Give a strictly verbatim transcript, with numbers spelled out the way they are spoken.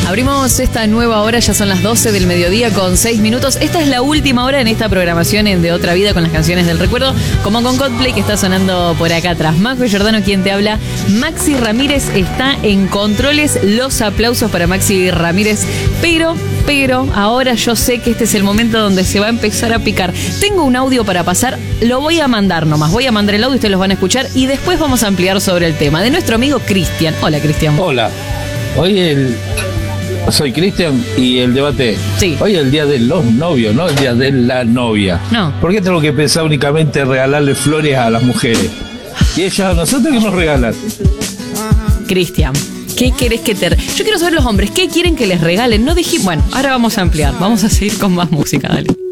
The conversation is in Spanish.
Abrimos esta nueva hora, ya son las doce del mediodía con seis minutos. Esta es la última hora en esta programación en De Otra Vida con las canciones del recuerdo, como con Coldplay que está sonando por acá atrás. Majo Giordano, quien te habla. Maxi Ramírez está en controles. Los aplausos para Maxi Ramírez. Pero, pero, ahora yo sé que este es el momento donde se va a empezar a picar. Tengo un audio para pasar, lo voy a mandar nomás. Voy a mandar el audio, ustedes los van a escuchar y después vamos a ampliar sobre el tema. De nuestro amigo Cristian. Hola, Cristian. Hola. Hoy el... Soy Cristian y el debate. Sí. Hoy es el día de los novios, no el día de la novia. No. ¿Por qué tengo que pensar únicamente en regalarle flores a las mujeres? Y ellas a nosotros, ¿qué nos regalan? Cristian, ¿qué querés que te... Yo quiero saber los hombres, ¿qué quieren que les regalen? No dije... Bueno, ahora vamos a ampliar. Vamos a seguir con más música, dale.